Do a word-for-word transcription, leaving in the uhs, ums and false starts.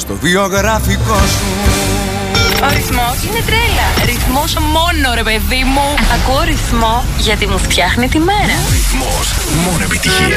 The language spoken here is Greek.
στο βιογραφικό σου. Ο ρυθμός είναι τρέλα. Ρυθμός μόνο, ρε παιδί μου. Ακούω ρυθμό γιατί μου φτιάχνει τη μέρα. Ρυθμός, μόνο επιτυχίες.